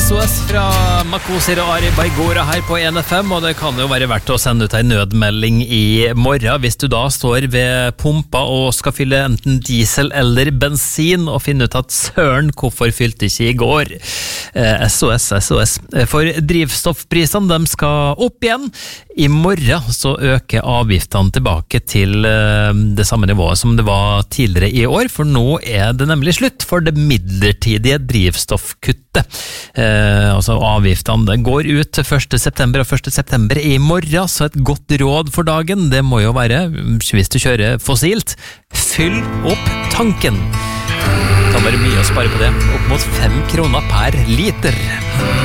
SOS fra Makosir og Ari Baigora her på NFM, og det kan jo være verdt å sende ut en nødmelding i morgen hvis du da står ved pumpa og skal fylle enten diesel eller bensin og finne ut at søren, hvorfor fylte ikke i går? SOS, SOS. For drivstoffprisene, de skal opp igjen. I morgen så øker avgiftene tilbake til det samme nivået som det var tidligere i år, for nå er det nemlig slutt for det midlertidige drivstoffkuttet. Altså avgiftene går ut 1. september og 1. september i morgen, så et godt råd for dagen, det må jo være, hvis du kjører fossilt, fyll opp tanken. Det kan være mye å spare på det, opp mot 5 kroner per liter.